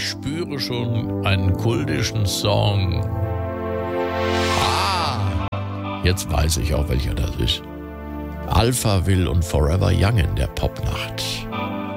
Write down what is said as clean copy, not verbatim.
Ich spüre schon einen kultischen Song. Jetzt weiß ich auch, welcher das ist. Alphaville und Forever Young in der Popnacht.